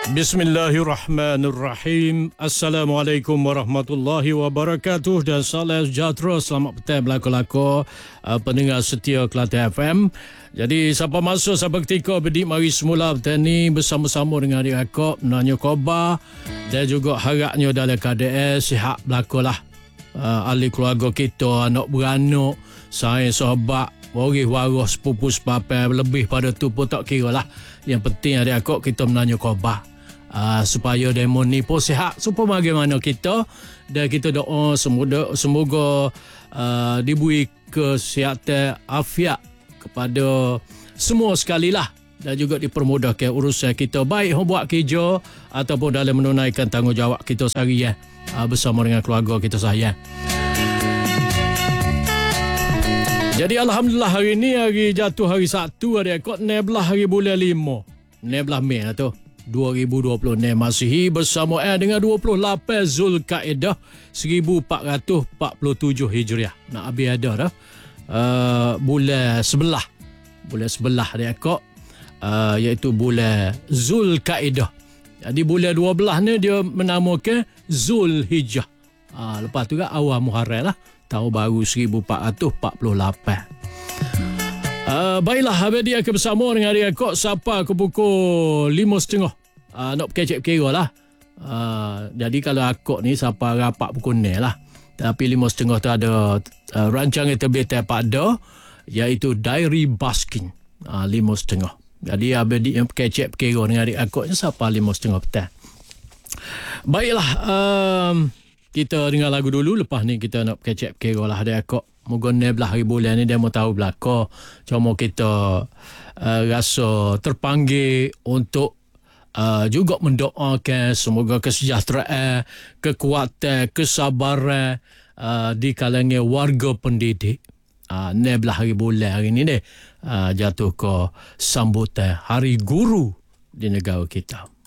Bismillahirrahmanirrahim. Assalamualaikum warahmatullahi wabarakatuh dan salam sejahtera. Selamat petang belako-lako pendengar setia Kelantan FM. Jadi siapa masuk siapa ketika berdik mari semula petang ni bersama-sama dengan adik akak menanya khabar dan juga harapnya dalam keadaan sihat belakolah. Ahli keluarga kita, anak beranak, saya sahabat, waris sepupu sepapan, lebih pada tu pun tak kira lah. Yang penting adik akak kita menanya khabar. Supaya demo ni pun sihat supaya bagaimana kita, dan kita doa semoga diberi kesihatan afiat kepada semua sekali lah, dan juga dipermudahkan urusan kita baik buat kerja ataupun dalam menunaikan tanggungjawab kita seharian bersama dengan keluarga kita sayang. Jadi alhamdulillah hari ni hari jatuh hari Sabtu ada kot 16 hari bulan 5 16 Mei lah tu 2026 Masihi bersama dengan 28 Zulkaidah 1447 Hijriah. Nak habis ada dah bulan sebelah dia kok iaitu bulan Zulkaidah. Jadi bulan 12 ni dia menamakan Zulhijjah. Lepas tu kan awal Muharram lah, tahun baru 1448. Baiklah, habis dia akan bersama dengan dia kok sampai ke pukul 5.30. Nak kecek kira lah. Jadi kalau akak ni sampai rapat pukul 6 lah. Tapi 5.30 tu ada rancangan terbitan pada iaitu Diary Basking 5.30. Jadi habis dia kecek kira dengan adik akak ni sampai 5.30 petang. Baiklah, kita dengar lagu dulu. Lepas ni kita nak kecek kira lah adik akak. Moga 16 hari bulan ni dia mau tahu belaka. Cuma kita rasa terpanggil untuk juga mendoakan semoga kesejahteraan, kekuatan, kesabaran di kalangan warga pendidik. 16 hari bulan hari ni jatuh ke sambutan Hari Guru di negara kita.